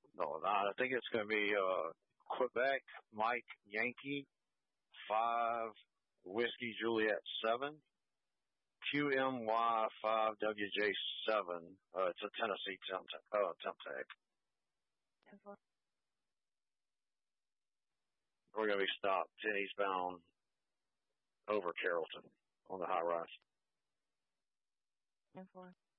No, I think it's going to be Quebec Mike Yankee 5 Whiskey Juliet 7 QMY 5 WJ 7. It's a Tennessee temp tag. 10-4. We're going to be stopped 10 eastbound over Carrollton on the high rise. 10-4.